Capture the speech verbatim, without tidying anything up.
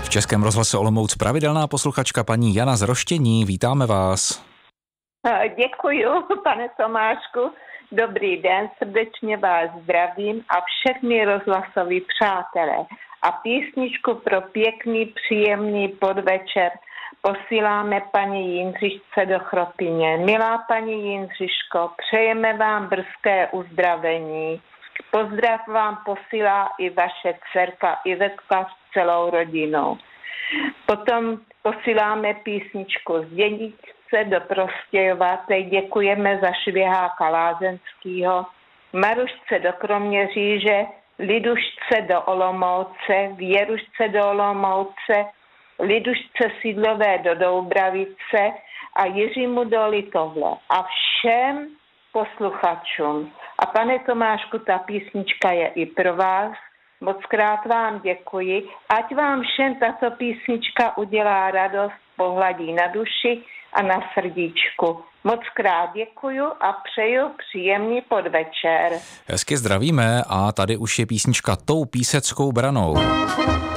V Českém rozhlase Olomouc pravidelná posluchačka paní Jana z Roštění. Vítáme vás. Děkuju, pane Tomášku. Dobrý den, srdečně vás zdravím a všechny rozhlasoví přátelé. A písničku pro pěkný, příjemný podvečer posíláme paní Jindřišce do Chropyně. Milá paní Jindřiško, přejeme vám brzké uzdravení. Pozdrav vám posílá i vaše dcerka Ivetka s celou rodinou. Potom posíláme písničku z Dědičce do Prostějova. Teď děkujeme za Švěháka Lázenskýho, Marušce do Kroměříže, Lidušce do Olomouce, Věrušce do Olomouce, Lidušce Sídlové do Doubravice a Jiřímu do Litovle. A všem posluchačům. A pane Tomášku, ta písnička je i pro vás. Moc krát vám děkuji. Ať vám všem tato písnička udělá radost, pohladí na duši a na srdíčku. Moc krát děkuju a přeju příjemný podvečer. Hezky zdravíme a tady už je písnička Tou píseckou branou.